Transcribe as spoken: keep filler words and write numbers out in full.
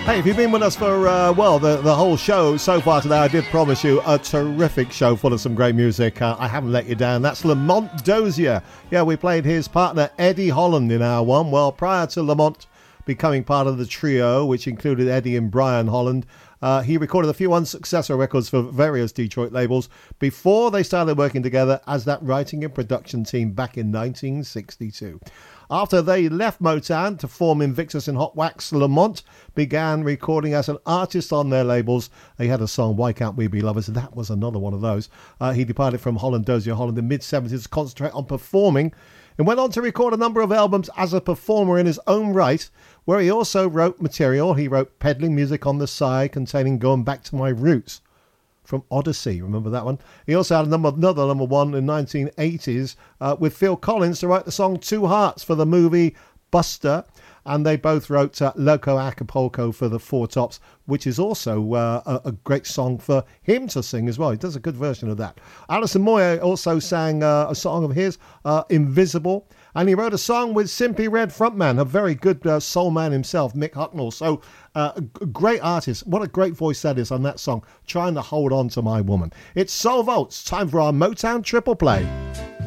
Hey, if you've been with us for, uh, well, the, the whole show so far today, I did promise you a terrific show full of some great music. Uh, I haven't let you down. That's Lamont Dozier. Yeah, we played his partner Eddie Holland in hour one. Well, prior to Lamont becoming part of the trio, which included Eddie and Brian Holland, uh, he recorded a few unsuccessful records for various Detroit labels before they started working together as that writing and production team back in nineteen sixty-two. After they left Motown to form Invictus and Hot Wax, Lamont began recording as an artist on their labels. They had a song, Why Can't We Be Lovers? And that was another one of those. Uh, he departed from Holland Dozier Holland in the mid-seventies to concentrate on performing and went on to record a number of albums as a performer in his own right, where he also wrote material. He wrote peddling music on the side containing Going Back to My Roots from Odyssey. Remember that one? He also had a number, another number one in nineteen eighties uh, with Phil Collins to write the song Two Hearts for the movie Buster. And they both wrote uh, Loco Acapulco for the Four Tops, which is also uh, a, a great song for him to sing as well. He does a good version of that. Alison Moyer also sang uh, a song of his, uh, Invisible. And he wrote a song with Simply Red frontman, a very good uh, soul man himself, Mick Hucknall. So uh, a great artist. What a great voice that is on that song, Trying to Hold On to My Woman. It's Soul Vaults. Time for our Motown Triple Play.